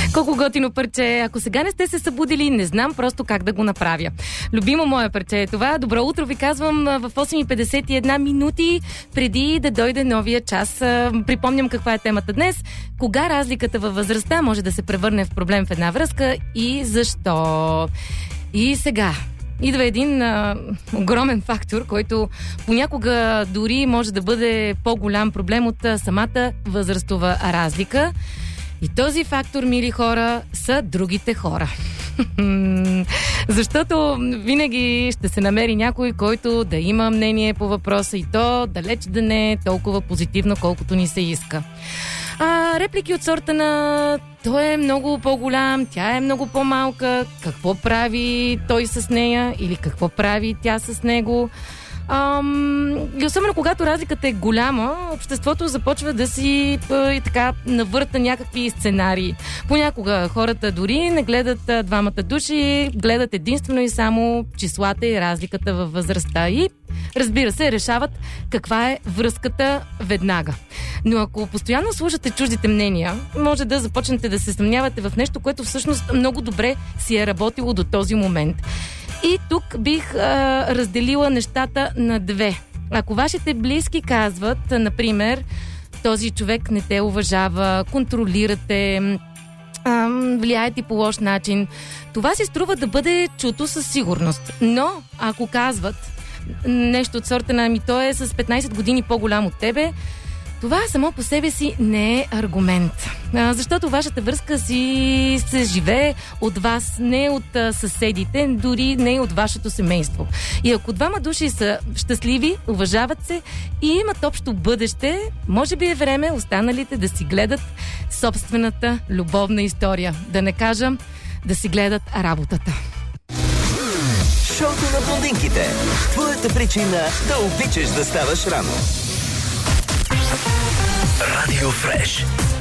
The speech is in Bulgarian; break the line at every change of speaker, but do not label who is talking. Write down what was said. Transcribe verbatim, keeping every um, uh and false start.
Колко готино парче. Ако сега не сте се събудили, не знам просто как да го направя. Любимо мое парче е това. Добро утро ви казвам в осем и петдесет и една минути преди да дойде новия час. Припомням каква е темата днес. Кога разликата във възрастта може да се превърне в проблем в една връзка и защо? И сега идва един а, огромен фактор, който понякога дори може да бъде по-голям проблем от а, самата възрастова разлика. И този фактор, мили хора, са другите хора. Защото винаги ще се намери някой, който да има мнение по въпроса и то далеч да не е толкова позитивно, колкото ни се иска. А, реплики от сорта на той е много по-голям, тя е много по-малка, какво прави той с нея или какво прави тя с него. Ам, и особено когато разликата е голяма, обществото започва да си и така навърта някакви сценарии. Понякога хората дори не гледат а, двамата души, гледат единствено и само числата и разликата във възрастта и, разбира се, решават каква е връзката веднага. Но ако постоянно слушате чуждите мнения, може да започнете да се съмнявате в нещо, което всъщност много добре си е работило до този момент. И тук бих а, разделила нещата на две. Ако вашите близки казват, например, този човек не те уважава, контролирате, а, влияете по лош начин, това си струва да бъде чуто със сигурност. Но ако казват нещо от сорта на ами той е с петнайсет години по-голям от тебе, това само по себе си не е аргумент. А, защото вашата връзка си се живее от вас, не от а, съседите, дори не от вашето семейство. И ако двама души са щастливи, уважават се и имат общо бъдеще, може би е време останалите да си гледат собствената любовна история. Да не кажа да си гледат работата.
Шоуто на блондинките. Твоята причина да обичаш да ставаш рано. Радио Фреш.